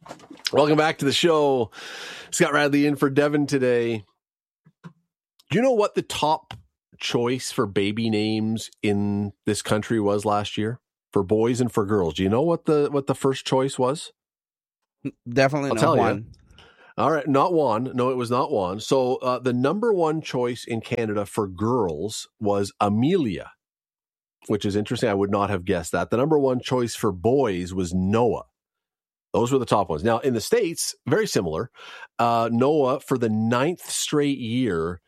Welcome back to the show. Scott Radley in for Devin today. Do you know what the top choice for baby names in this country was last year for boys and for girls? Do you know what the first choice was? Definitely not one. All right, not one. No, it was not one. So the number one choice in Canada for girls was Amelia, which is interesting. I would not have guessed that. The number one choice for boys was Noah. Those were the top ones. Now, in the States, very similar. Noah, for the 9th straight year,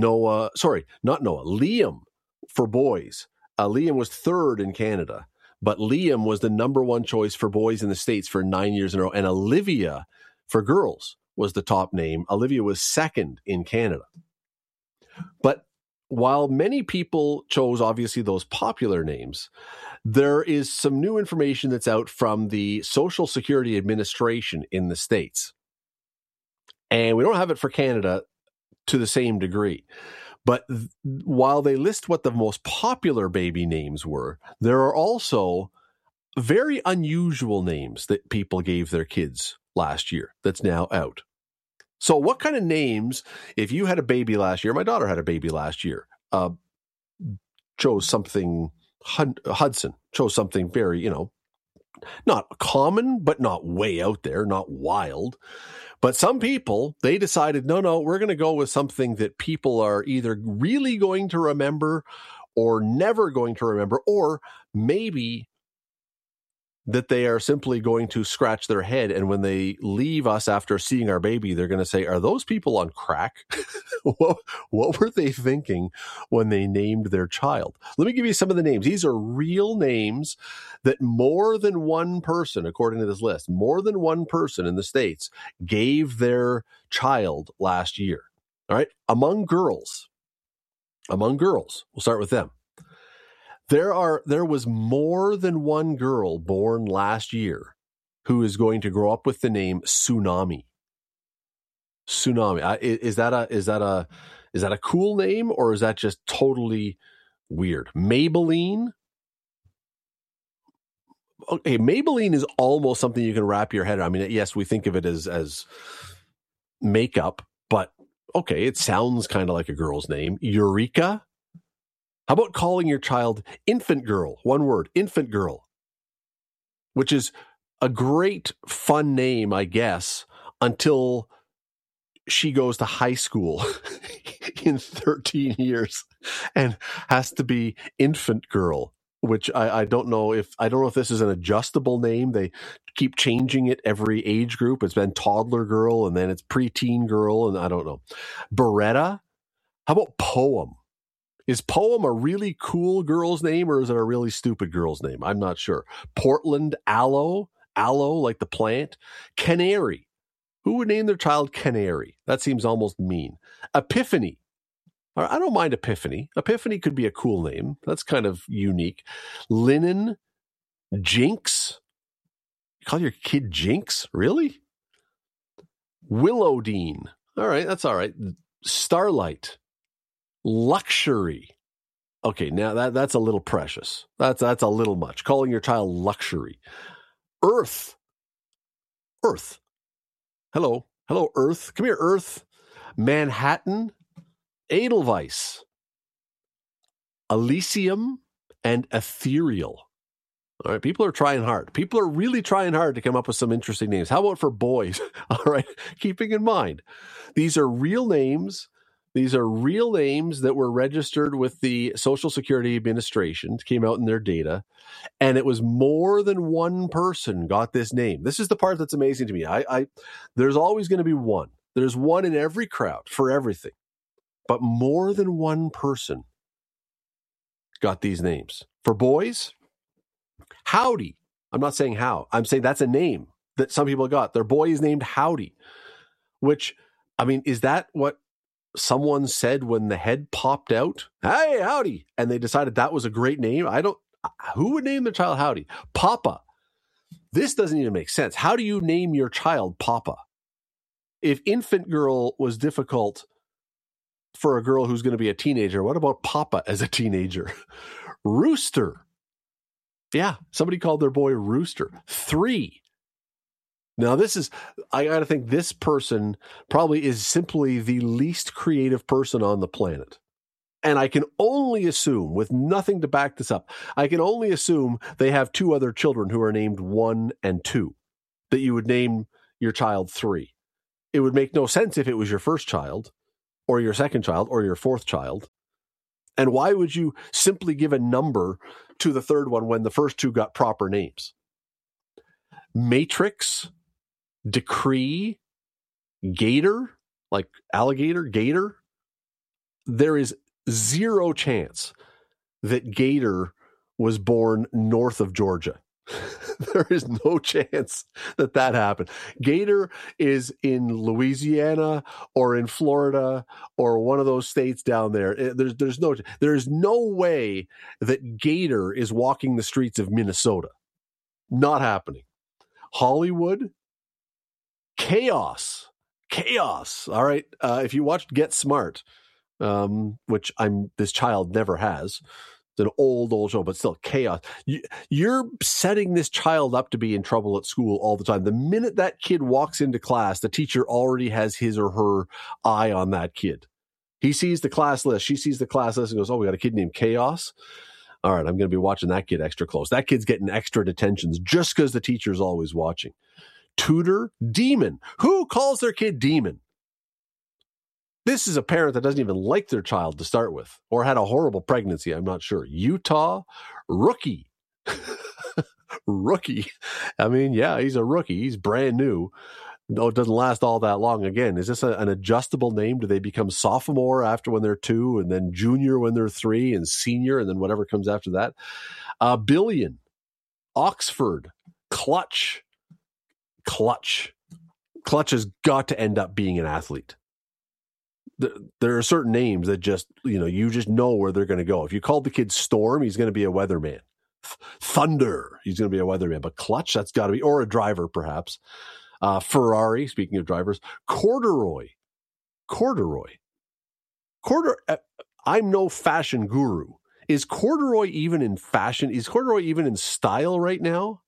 Liam for boys. Liam was third in Canada, but Liam was the number one choice for boys in the States for 9 years in a row. And Olivia for girls was the top name. Olivia was second in Canada. But while many people chose, obviously, those popular names, there is some new information that's out from the Social Security Administration in the States. And we don't have it for Canada to the same degree. But while they list what the most popular baby names were, there are also very unusual names that people gave their kids last year that's now out. So what kind of names, if you had a baby last year, my daughter had a baby last year, chose something, Hudson chose something very, not common, but not way out there, not wild. But some people, they decided, no, we're going to go with something that people are either really going to remember or never going to remember, or maybe that they are simply going to scratch their head. And when they leave us after seeing our baby, they're going to say, are those people on crack? What were they thinking when they named their child? Let me give you some of the names. These are real names that more than one person, according to this list, more than one person in the States gave their child last year. All right. Among girls, we'll start with them. There was more than one girl born last year who is going to grow up with the name Tsunami. Tsunami. Is that a cool name, or is that just totally weird? Maybelline. Okay, Maybelline is almost something you can wrap your head around. I mean, yes, we think of it as makeup, but okay, it sounds kind of like a girl's name. Eureka. How about calling your child Infant Girl? One word, Infant Girl, which is a great, fun name, I guess, until she goes to high school in 13 years and has to be Infant Girl, which I don't know if this is an adjustable name. They keep changing it every age group. It's been Toddler Girl, and then it's Preteen Girl, and I don't know. Beretta. How about Poem? Is Poem a really cool girl's name, or is it a really stupid girl's name? I'm not sure. Portland. Aloe like the plant. Canary. Who would name their child Canary? That seems almost mean. Epiphany. I don't mind Epiphany. Epiphany could be a cool name. That's kind of unique. Linen. Jinx. You call your kid Jinx? Really? Willowdene. All right, that's all right. Starlight. Luxury. Okay, now that's a little precious. That's a little much. Calling your child Luxury. Earth. Hello, Earth. Come here, Earth. Manhattan. Edelweiss. Elysium and Ethereal. All right, people are trying hard. People are really trying hard to come up with some interesting names. How about for boys? All right, keeping in mind, these are real names. These are real names that were registered with the Social Security Administration, came out in their data, and it was more than one person got this name. This is the part that's amazing to me. There's always going to be one. There's one in every crowd for everything, but more than one person got these names. For boys, Howdy. I'm not saying how. I'm saying that's a name that some people got. Their boy is named Howdy, which, I mean, is that what someone said when the head popped out? Hey, Howdy. And they decided that was a great name. Who would name their child Howdy? Papa. This doesn't even make sense. How do you name your child Papa? If Infant Girl was difficult for a girl who's going to be a teenager, what about Papa as a teenager? Rooster. Yeah, somebody called their boy Rooster. 3. Now, I got to think this person probably is simply the least creative person on the planet. And I can only assume, with nothing to back this up, I can only assume they have 2 other children who are named 1 and 2, that you would name your child 3. It would make no sense if it was your first child or your second child or your fourth child. And why would you simply give a number to the third one when the first 2 got proper names? Matrix, Decree, Gator, like alligator, Gator. There is 0 chance that Gator was born north of Georgia. There is no chance that happened. Gator is in Louisiana or in Florida or one of those states down there. There's no way that Gator is walking the streets of Minnesota. Not happening. Hollywood, chaos. All right. If you watched Get Smart, which this child never has. It's an old show, but still chaos. You're setting this child up to be in trouble at school all the time. The minute that kid walks into class, the teacher already has his or her eye on that kid. He sees the class list. She sees the class list and goes, oh, we got a kid named Chaos. All right, I'm going to be watching that kid extra close. That kid's getting extra detentions just because the teacher's always watching. Tutor, Demon. Who calls their kid Demon? This is a parent that doesn't even like their child to start with, or had a horrible pregnancy. I'm not sure. Utah, Rookie. Rookie. I mean, yeah, he's a rookie. He's brand new. No, it doesn't last all that long. Again, is this an adjustable name? Do they become sophomore after when they're 2, and then junior when they're 3, and senior, and then whatever comes after that? Billion, Oxford, Clutch. Clutch has got to end up being an athlete. There are certain names that just, you just know where they're going to go. If you called the kid Storm, he's going to be a weatherman. Thunder, he's going to be a weatherman. But Clutch, that's got to be, or a driver perhaps. Ferrari, speaking of drivers. Corduroy. I'm no fashion guru. Is corduroy even in fashion? Is corduroy even in style right now?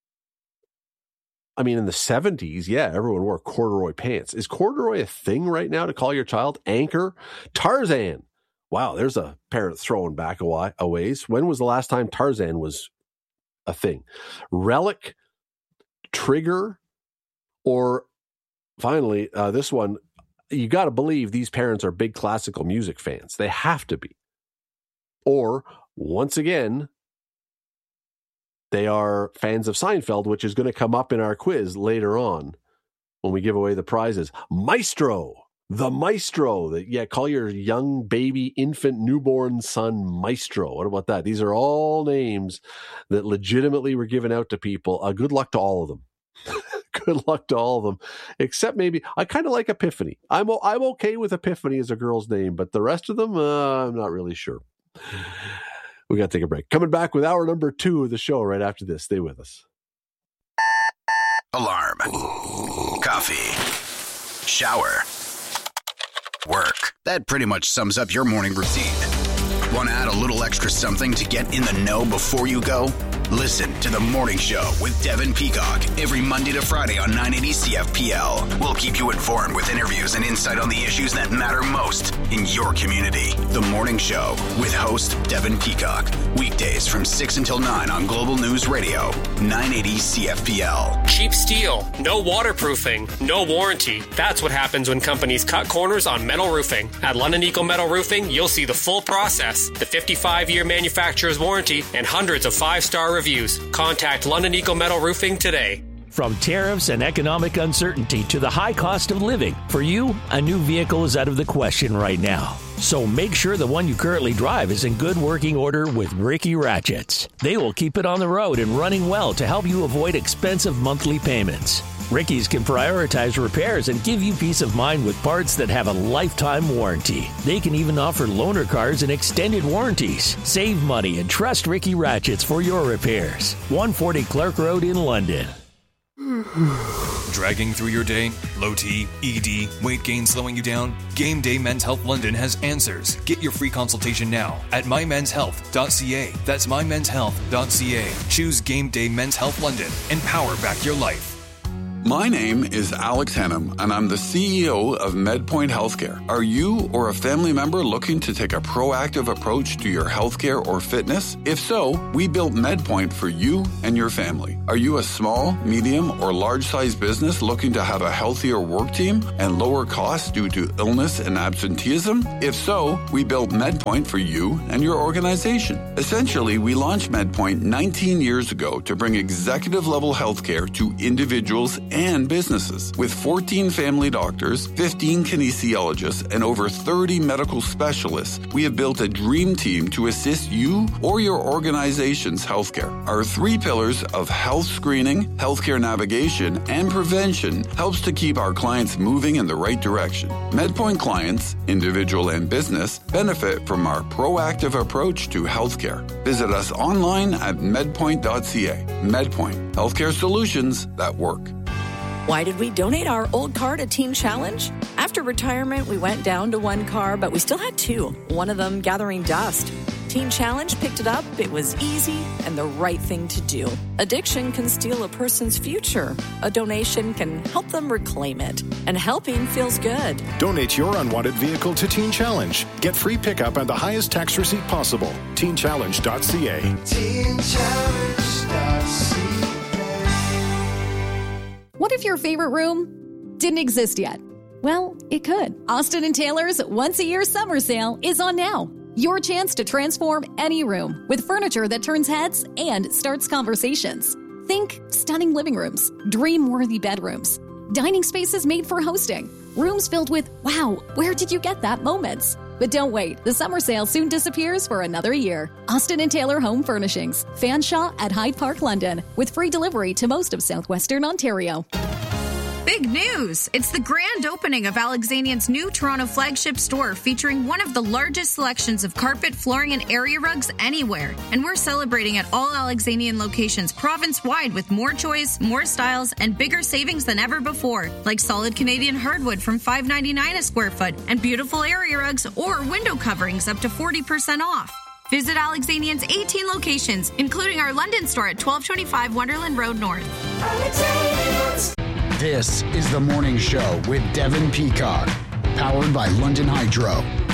I mean, in the 70s, yeah, everyone wore corduroy pants. Is corduroy a thing right now to call your child? Anchor, Tarzan. Wow, there's a parent throwing back a ways. When was the last time Tarzan was a thing? Relic, Trigger, or finally, this one, you got to believe these parents are big classical music fans. They have to be. Or, once again, they are fans of Seinfeld, which is going to come up in our quiz later on when we give away the prizes. Maestro, the Maestro. Call your young baby, infant, newborn son Maestro. What about that? These are all names that legitimately were given out to people. Good luck to all of them. Good luck to all of them, except maybe I kind of like Epiphany. I'm okay with Epiphany as a girl's name, but the rest of them, I'm not really sure. We got to take a break. Coming back with hour number 2 of the show right after this. Stay with us. Alarm. Coffee. Shower. Work. That pretty much sums up your morning routine. Want to add a little extra something to get in the know before you go? Listen to The Morning Show with Devin Peacock every Monday to Friday on 980 CFPL. We'll keep you informed with interviews and insight on the issues that matter most in your community. The Morning Show with host Devin Peacock. Weekdays from 6 until 9 on Global News Radio, 980 CFPL. Cheap steel, no waterproofing, no warranty. That's what happens when companies cut corners on metal roofing. At London Eco Metal Roofing, you'll see the full process, the 55-year manufacturer's warranty, and hundreds of 5-star reviews. Contact London Eco Metal Roofing today. From tariffs and economic uncertainty to the high cost of living, for you, a new vehicle is out of the question right now. So make sure the one you currently drive is in good working order with Ricky Ratchets. They will keep it on the road and running well to help you avoid expensive monthly payments. Ricky's can prioritize repairs and give you peace of mind with parts that have a lifetime warranty. They can even offer loaner cars and extended warranties. Save money and trust Ricky Ratchets for your repairs. 140 Clark Road in London. Dragging through your day? Low T, ED, weight gain slowing you down? Game Day Men's Health London has answers. Get your free consultation now at mymenshealth.ca. That's mymenshealth.ca. Choose Game Day Men's Health London and power back your life. My name is Alex Hennum, and I'm the CEO of MedPoint Healthcare. Are you or a family member looking to take a proactive approach to your healthcare or fitness? If so, we built MedPoint for you and your family. Are you a small, medium, or large-sized business looking to have a healthier work team and lower costs due to illness and absenteeism? If so, we built MedPoint for you and your organization. Essentially, we launched MedPoint 19 years ago to bring executive-level healthcare to individuals and businesses. With 14 family doctors, 15 kinesiologists, and over 30 medical specialists, we have built a dream team to assist you or your organization's healthcare. Our 3 pillars of health screening, healthcare navigation, and prevention helps to keep our clients moving in the right direction. MedPoint clients, individual and business, benefit from our proactive approach to healthcare. Visit us online at medpoint.ca. MedPoint, healthcare solutions that work. Why did we donate our old car to Teen Challenge? After retirement, we went down to 1 car, but we still had 2, one of them gathering dust. Teen Challenge picked it up. It was easy and the right thing to do. Addiction can steal a person's future. A donation can help them reclaim it. And helping feels good. Donate your unwanted vehicle to Teen Challenge. Get free pickup and the highest tax receipt possible. TeenChallenge.ca. TeenChallenge.ca. What if your favorite room didn't exist yet? Well, it could. Austin & Taylor's once-a-year summer sale is on now. Your chance to transform any room with furniture that turns heads and starts conversations. Think stunning living rooms, dream-worthy bedrooms, dining spaces made for hosting, rooms filled with, wow, where did you get that moments? But don't wait, the summer sale soon disappears for another year. Austin & Taylor Home Furnishings, Fanshawe at Hyde Park, London, with free delivery to most of southwestern Ontario. Big news! It's the grand opening of Alexanian's new Toronto flagship store featuring one of the largest selections of carpet, flooring, and area rugs anywhere. And we're celebrating at all Alexanian locations province-wide with more choice, more styles, and bigger savings than ever before, like solid Canadian hardwood from $5.99 a square foot and beautiful area rugs or window coverings up to 40% off. Visit Alexanian's 18 locations, including our London store at 1225 Wonderland Road North. This is The Morning Show with Devin Peacock, powered by London Hydro.